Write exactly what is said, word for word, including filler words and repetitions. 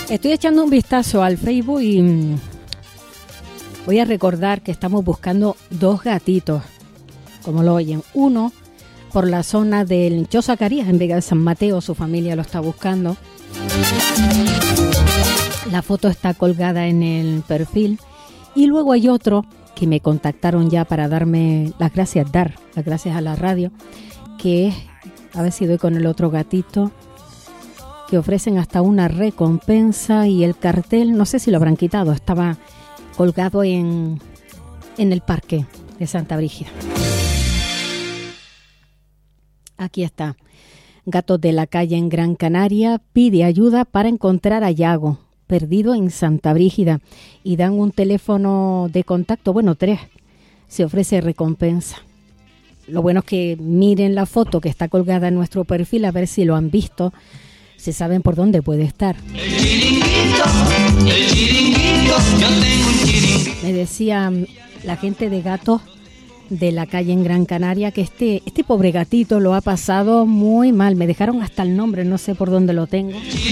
Estoy echando un vistazo al Facebook y voy a recordar que estamos buscando dos gatitos, como lo oyen. Uno por la zona del Cho Zacarías, en Vega de San Mateo, su familia lo está buscando. La foto está colgada en el perfil. Y luego hay otro que me contactaron ya para darme las gracias, dar las gracias a la radio, que es, a ver si doy con el otro gatito, que ofrecen hasta una recompensa, y el cartel, no sé si lo habrán quitado, estaba colgado en, en el parque de Santa Brígida. Aquí está. Gatos de la Calle en Gran Canaria pide ayuda para encontrar a Yago, perdido en Santa Brígida, y dan un teléfono de contacto, bueno, tres, se ofrece recompensa. Lo bueno es que miren la foto que está colgada en nuestro perfil, a ver si lo han visto, si saben por dónde puede estar. El chiringuito, el chiringuito, yo tengo un chiringuito. Me decía la gente de Gatos de la Calle en Gran Canaria que este, este pobre gatito lo ha pasado muy mal. Me dejaron hasta el nombre, no sé por dónde lo tengo.